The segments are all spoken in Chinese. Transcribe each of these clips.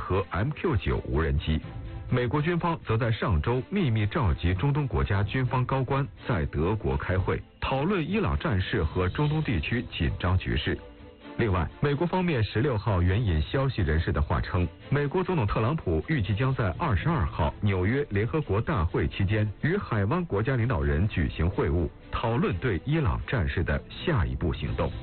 和 MQ9 无人机。美国军方则在上周秘密召集中东国家军方高官在德国开会，讨论伊朗战事和中东地区紧张局势。另外，美国方面16号援引消息人士的话称，美国总统特朗普预计将在22号纽约联合国大会期间与海湾国家领导人举行会晤，讨论对伊朗战事的下一步行动。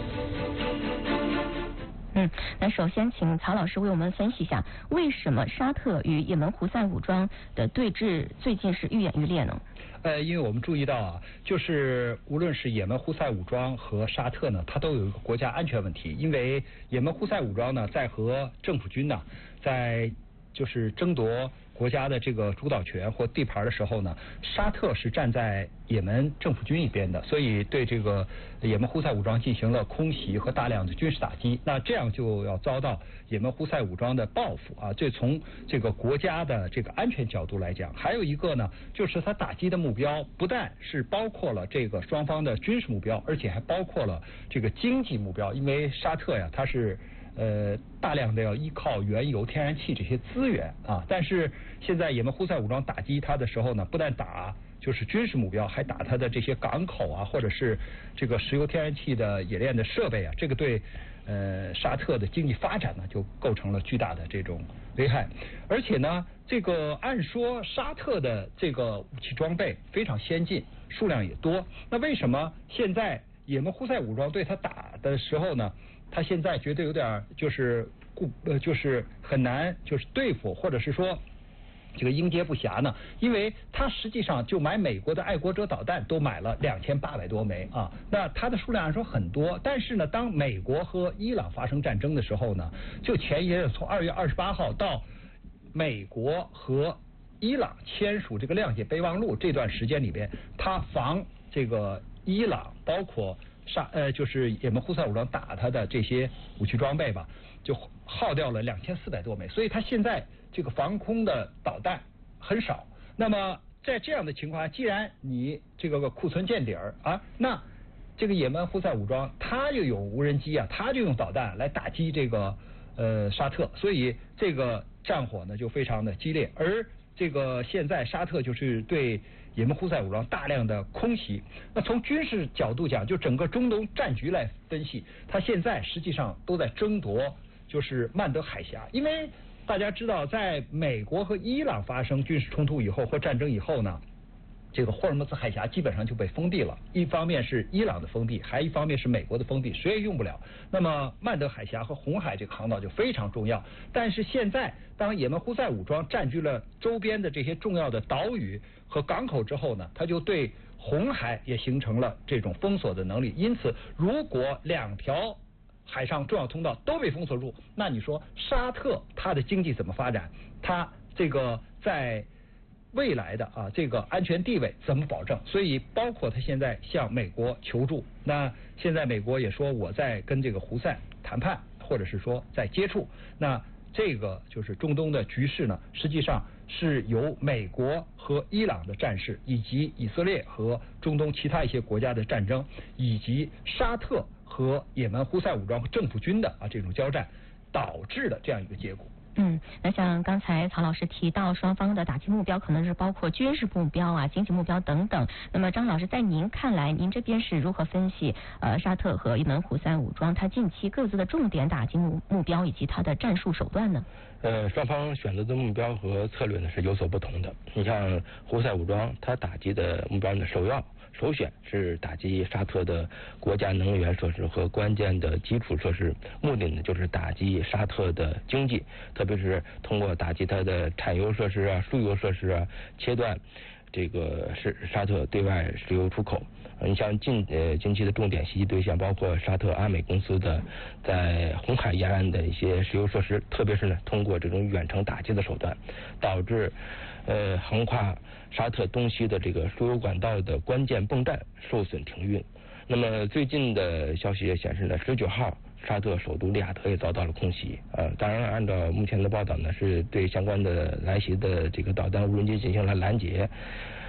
那首先请曹老师为我们分析一下，为什么沙特与也门胡塞武装的对峙最近是愈演愈烈呢？ 因为我们注意到啊，就是无论是也门胡塞武装和沙特呢，它都有一个国家安全问题。因为也门胡塞武装呢，在和政府军呢，在就是争夺国家的这个主导权或地盘的时候呢，沙特是站在也门政府军一边的，所以对这个也门胡塞武装进行了空袭和大量的军事打击。那这样就要遭到也门胡塞武装的报复啊！这从这个国家的这个安全角度来讲，还有一个呢，就是它打击的目标不但是包括了这个双方的军事目标，而且还包括了这个经济目标。因为沙特呀，它是大量的要依靠原油、天然气这些资源啊，但是现在也门胡塞武装打击它的时候呢，不但打就是军事目标，还打它的这些港口啊，或者是这个石油、天然气的冶炼的设备啊，这个对沙特的经济发展呢，就构成了巨大的这种危害。而且呢，这个按说沙特的这个武器装备非常先进，数量也多，那为什么现在也门胡塞武装对他打的时候呢，他现在觉得有点就是很难就是对付，或者是说这个应接不暇呢？因为他实际上就买美国的爱国者导弹都买了2800多枚啊，那它的数量按说很多，但是呢，当美国和伊朗发生战争的时候呢，就前一日从2月28号到美国和伊朗签署这个谅解备忘录这段时间里边，他防这个伊朗包括就是也门胡塞武装打他的这些武器装备吧，就耗掉了2400多枚，所以他现在这个防空的导弹很少。那么在这样的情况下，既然你这个库存见底儿啊，那这个也门胡塞武装他就用无人机啊，他就用导弹来打击这个沙特，所以这个战火呢就非常的激烈。而这个现在沙特就是对也门胡塞武装大量的空袭。那从军事角度讲，就整个中东战局来分析，它现在实际上都在争夺就是曼德海峡。因为大家知道，在美国和伊朗发生军事冲突以后或战争以后呢，这个霍尔木兹海峡基本上就被封闭了，一方面是伊朗的封闭，还一方面是美国的封闭，谁也用不了。那么曼德海峡和红海这个航道就非常重要。但是现在当也门胡塞武装占据了周边的这些重要的岛屿和港口之后呢，它就对红海也形成了这种封锁的能力。因此如果2条海上重要通道都被封锁住，那你说沙特它的经济怎么发展？它这个在未来的这个安全地位怎么保证？所以包括他现在向美国求助。那现在美国也说我在跟这个胡塞谈判，或者是说在接触。那这个就是中东的局势呢，实际上是由美国和伊朗的战事，以及以色列和中东其他一些国家的战争，以及沙特和也门胡塞武装和政府军的这种交战导致的这样一个结果。 那像刚才曹老师提到，双方的打击目标可能是包括军事目标啊、经济目标等等。那么张老师，在您看来，您这边是如何分析沙特和也门胡塞武装它近期各自的重点打击目标以及它的战术手段呢？ 双方选择的目标和策略呢是有所不同的。你像胡塞武装，它打击的目标呢首选是打击沙特的国家能源设施和关键的基础设施，目的呢就是打击沙特的经济，特别是通过打击它的产油设施啊、输油设施啊，切断这个沙特对外石油出口。你像近期的重点袭击对象包括沙特阿美公司的在红海沿岸的一些石油设施，特别是呢通过这种远程打击的手段，导致横跨沙特东西的这个输油管道的关键泵站受损停运。那么最近的消息也显示呢，19号沙特首都利雅得也遭到了空袭。当然按照目前的报道呢，是对相关的来袭的这个导弹无人机进行了拦截。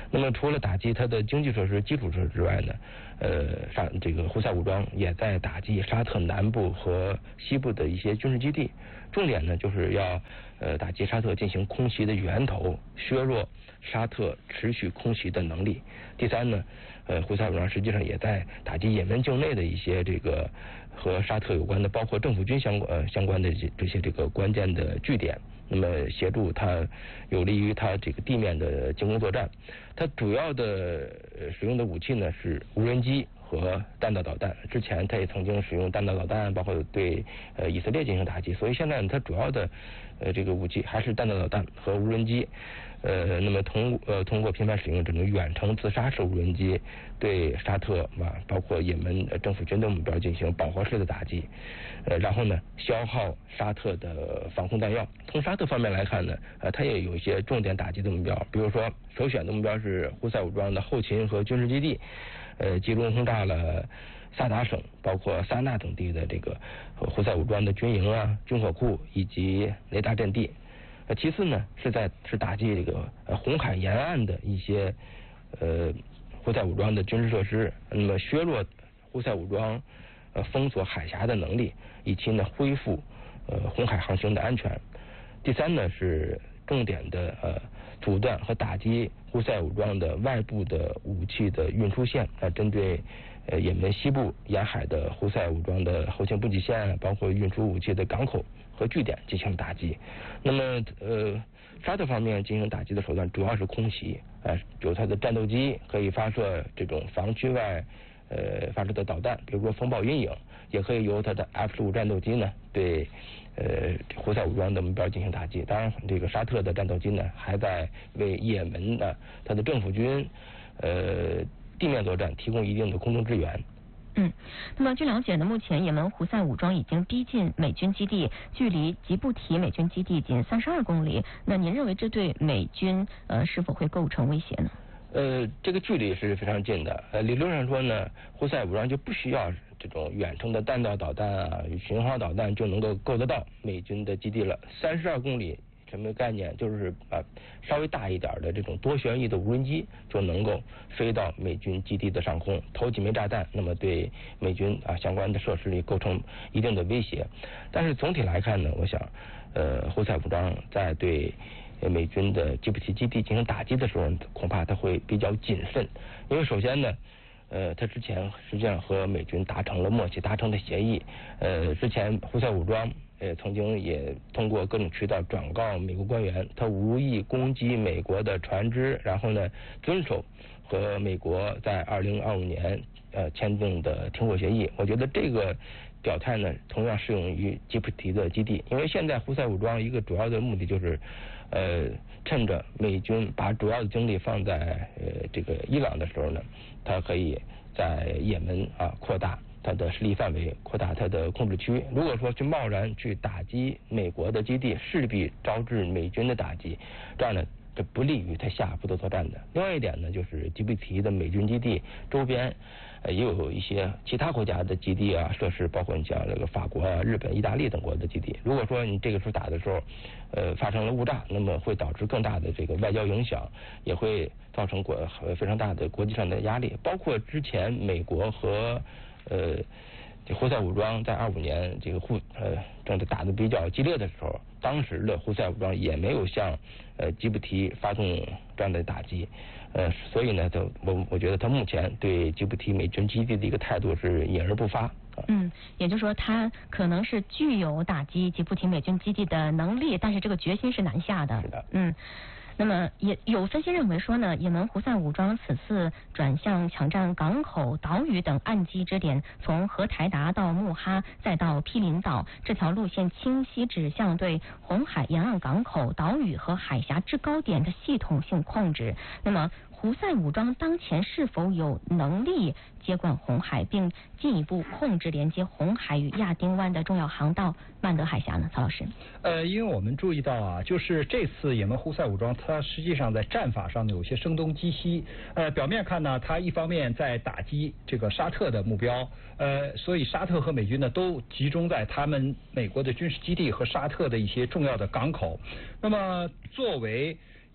那么除了打击它的经济设施、基础设施之外呢，这个胡塞武装也在打击沙特南部和西部的一些军事基地，重点呢就是要打击沙特进行空袭的源头，削弱沙特持续空袭的能力。第三呢，胡塞武装实际上也在打击也门境内的一些这个和沙特有关的，包括政府军相关的这些这个关键的据点。那么协助它，有利于它这个地面的进攻作战。它主要的使用的武器呢是无人机和弹道导弹。之前它也曾经使用弹道导弹，包括对以色列进行打击。所以现在呢，它主要的这个武器还是弹道导弹和无人机。那么通过频繁使用这种远程自杀式无人机，对沙特包括也门政府军的目标进行饱和式的打击，然后呢消耗沙特的防空弹药。从沙特方面来看呢，它也有一些重点打击的目标，比如说首选的目标是胡塞武装的后勤和军事基地，集中轰炸了萨达省包括萨那等地的这个胡塞武装的军营啊、军火库以及雷达阵地。其次呢是打击这个红海沿岸的一些胡塞武装的军事设施，那么削弱胡塞武装封锁海峡的能力，以及呢恢复红海航行的安全。第三呢是重点的阻断和打击胡塞武装的外部的武器的运输线，针对也门西部沿海的胡塞武装的后勤补给线，包括运输武器的港口和据点进行打击。那么沙特方面进行打击的手段主要是空袭，有它的战斗机可以发射这种防区外发射的导弹，比如说风暴阴影，也可以由它的 F-15战斗机呢对胡塞武装的目标进行打击。当然这个沙特的战斗机呢还在为也门的它的政府军地面作战提供一定的空中支援。 那么据了解呢，目前也门胡塞武装已经逼近美军基地，距离吉布提美军基地仅32公里。那您认为这对美军是否会构成威胁呢？ 这个距离是非常近的。理论上说呢，胡塞武装就不需要这种远程的弹道导弹啊、巡航导弹就能够得到美军的基地了。32公里什么概念？就是稍微大一点的这种多旋翼的无人机就能够飞到美军基地的上空，投几枚炸弹，那么对美军相关的设施里构成一定的威胁。但是总体来看呢，我想胡塞武装在对美军的吉布提基地进行打击的时候，恐怕他会比较谨慎，因为首先呢他之前实际上和美军达成了默契，达成的协议。之前胡塞武装曾经也通过各种渠道转告美国官员，他无意攻击美国的船只，然后呢遵守和美国在2025年签订的停火协议。我觉得这个表态呢同样适用于吉布提的基地，因为现在胡塞武装一个主要的目的就是趁着美军把主要的精力放在这个伊朗的时候呢，他可以在也门扩大它的势力范围，扩大它的控制区。如果说去贸然去打击美国的基地，势必招致美军的打击，这样呢这不利于他下一步的作战的。另外一点呢，就是吉布提的美军基地周边也有一些其他国家的基地设施，包括你像这个法国日本、意大利等国的基地。如果说你这个时候打的时候发生了误炸，那么会导致更大的这个外交影响，也会造成非常大的国际上的压力。包括之前美国和胡塞武装在25年这个正在打得比较激烈的时候，当时的胡塞武装也没有向吉布提发动这样的打击，所以呢，我觉得他目前对吉布提美军基地的一个态度是隐而不发。 也就是说，他可能是具有打击吉布提美军基地的能力，但是这个决心是难下的。 是的。 那么也有分析认为说呢，也门胡塞武装此次转向抢占港口、岛屿等岸基支点，从荷台达到穆哈再到毗邻岛，这条路线清晰指向对红海沿岸港口、岛屿和海峡制高点的系统性控制。那么胡塞武装当前是否有能力接管红海，并进一步控制连接红海与亚丁湾的重要航道曼德海峡呢？曹老师， 因为我们注意到就是这次也门胡塞武装，它实际上在战法上有些声东击西。表面看呢，它一方面在打击这个沙特的目标，所以沙特和美军呢都集中在他们美国的军事基地和沙特的一些重要的港口。那么作为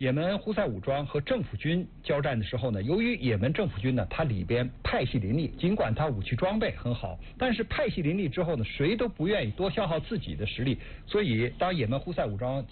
也门胡塞武装和政府军交战的时候呢，由于也门政府军呢，它里边派系林立，尽管它武器装备很好，但是派系林立之后呢，谁都不愿意多消耗自己的实力，所以当也门胡塞武装